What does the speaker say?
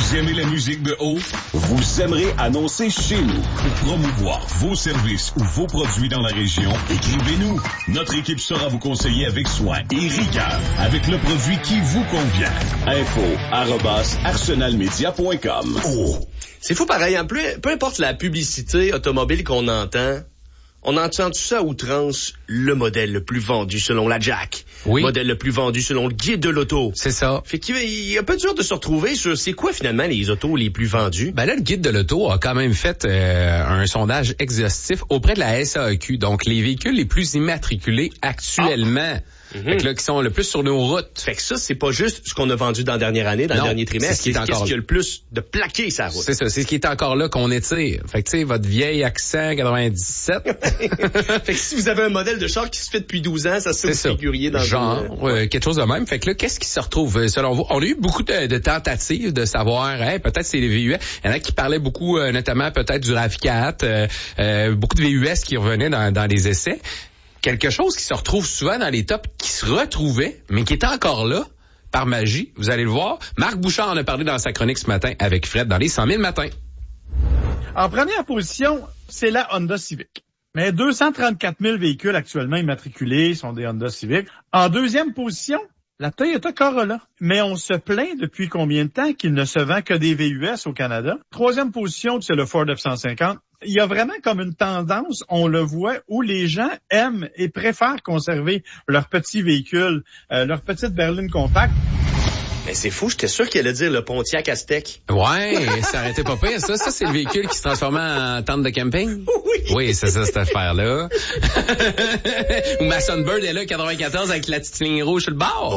Vous aimez la musique de haut? Vous aimerez annoncer chez nous. Pour promouvoir vos services ou vos produits dans la région, écrivez-nous. Notre équipe saura vous conseiller avec soin et rigueur, avec le produit qui vous convient. info@arsenalmedia.com. Oh. C'est fou pareil, hein? Peu importe la publicité automobile qu'on entend, on entend tout ça à outrance, le modèle le plus vendu selon la Jack. Oui. Le modèle le plus vendu selon le guide de l'auto. C'est ça. Fait qu'il est un peu dur de se retrouver sur c'est quoi finalement les autos les plus vendus. Ben là, le guide de l'auto a quand même fait un sondage exhaustif auprès de la SAQ. Donc, les véhicules les plus immatriculés actuellement. Fait que là, qui sont le plus sur nos routes. Fait que ça, c'est pas juste ce qu'on a vendu dans la dernière année, dans le dernier trimestre. C'est qu'est-ce qu'il y a le plus de plaqué sa route. C'est ça, c'est ce qui est encore là qu'on étire. Fait que tu sais, votre vieil accent 97. Fait que si vous avez un modèle de char qui se fait depuis 12 ans, ça se figurier dans quelque chose de même. Fait que là, qu'est-ce qui se retrouve selon vous? On a eu beaucoup de tentatives de savoir, peut-être c'est les VUS. Il y en a qui parlaient beaucoup, notamment peut-être du RAV4, beaucoup de VUS qui revenaient dans les essais. Quelque chose qui se retrouve souvent dans les tops, qui se retrouvait, mais qui est encore là, par magie. Vous allez le voir. Marc Bouchard en a parlé dans sa chronique ce matin avec Fred dans les 100 000 matins. En première position, c'est la Honda Civic. Mais 234 000 véhicules actuellement immatriculés sont des Honda Civic. En deuxième position, la Toyota Corolla. Mais on se plaint depuis combien de temps qu'il ne se vend que des VUS au Canada. Troisième position, c'est le Ford F-150. Il y a vraiment comme une tendance, on le voit, où les gens aiment et préfèrent conserver leur petit véhicule, leur petite berline compacte. Mais c'est fou, j'étais sûr qu'il allait dire le Pontiac Aztec. Ouais, ça arrêtait pas pire, ça. Ça, c'est le véhicule qui se transformait en tente de camping? Oui. Oui, c'est ça, cette affaire-là. Ou ma Sunbird est là, 94, avec la petite ligne rouge sur le bord.